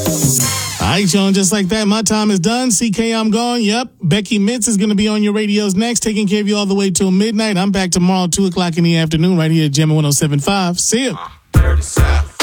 All right, y'all, just like that, my time is done. CK, I'm gone. Yep. Becky Mintz is going to be on your radios next, taking care of you all the way till midnight. I'm back tomorrow, 2 o'clock in the afternoon, right here at Gemma 107.5. See ya.